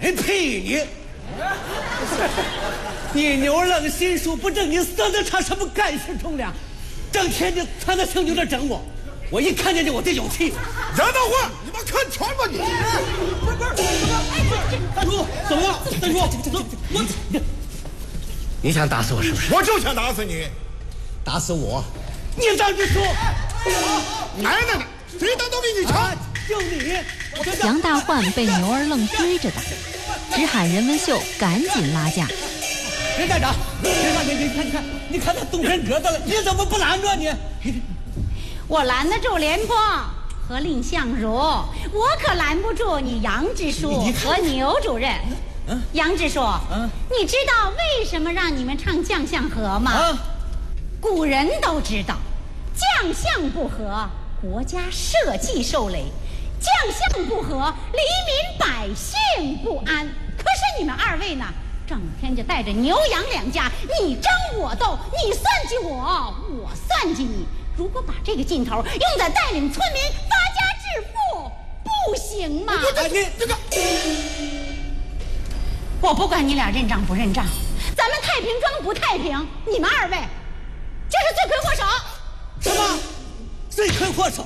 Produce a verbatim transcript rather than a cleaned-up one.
呸呸你！你牛愣心术不正，你生的他什么干事重量？整天就穿着青牛的整我，我一看见你我就有气。 让等会儿，你妈看全吧你！ 不是不是，大叔怎么了？大叔，我我你想打死我是不是？ 我就想打死你， 打死我！你当真说？ 来来来，谁打都比你强！ 就你！ 杨大焕被牛二愣追着打，只喊任文秀赶紧拉架。 任站长，任站长，你看你看，你看他动成格子了，你怎么不拦着你？ 我拦得住廉颇和蔺相如，我可拦不住你杨支书和牛主任。嗯、杨支书，嗯、你知道为什么让你们唱将相和吗？啊、古人都知道，将相不和，国家社稷受累；将相不和，黎民百姓不安。可是你们二位呢，整天就带着牛羊两家，你争我斗，你算计我，我算计你。如果把这个劲头用在带领村民发家致富，不行吗？ 我你这个， 我不管你俩认账不认账，咱们太平庄不太平，你们二位就是罪魁祸首。 什么？罪魁祸首？